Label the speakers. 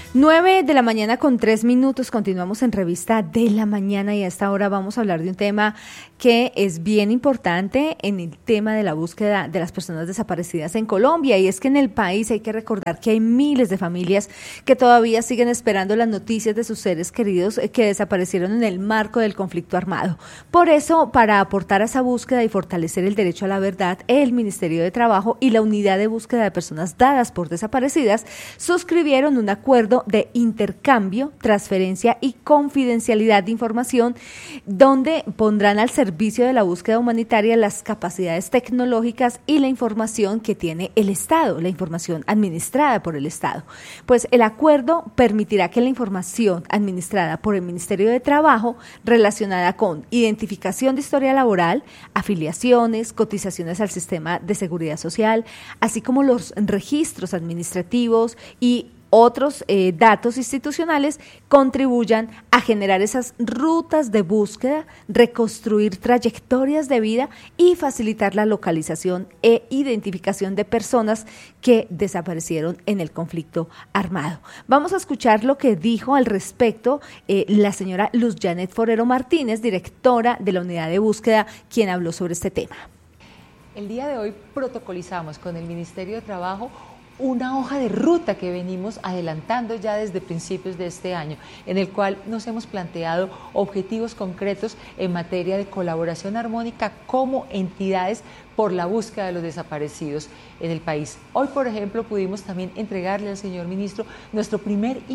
Speaker 1: 9:03 a.m. Continuamos en Revista de la Mañana y a esta hora vamos a hablar de un tema que es bien importante en el tema de la búsqueda de las personas desaparecidas en Colombia, y es que en el país hay que recordar que hay miles de familias que todavía siguen esperando las noticias de sus seres queridos que desaparecieron en el marco del conflicto armado. Por eso, para aportar a esa búsqueda y fortalecer el derecho a la verdad, el Ministerio de Trabajo y la Unidad de Búsqueda de Personas Dadas por Desaparecidas suscribieron un acuerdo de intercambio, transferencia y confidencialidad de información, donde pondrán al servicio de la búsqueda humanitaria las capacidades tecnológicas y la información que tiene el Estado, la información administrada por el Estado. Pues el acuerdo permitirá que la información administrada por el Ministerio de Trabajo relacionada con identificación de historia laboral, afiliaciones, cotizaciones al sistema de seguridad social, así como los registros administrativos y otros datos institucionales, contribuyan a generar esas rutas de búsqueda, reconstruir trayectorias de vida y facilitar la localización e identificación de personas que desaparecieron en el conflicto armado. Vamos a escuchar lo que dijo al respecto la señora Luz Janet Forero Martínez, directora de la Unidad de Búsqueda, quien habló sobre este tema.
Speaker 2: El día de hoy protocolizamos con el Ministerio de Trabajo una hoja de ruta que venimos adelantando ya desde principios de este año, en el cual nos hemos planteado objetivos concretos en materia de colaboración armónica como entidades por la búsqueda de los desaparecidos en el país. Hoy, por ejemplo, pudimos también entregarle al señor ministro nuestro primer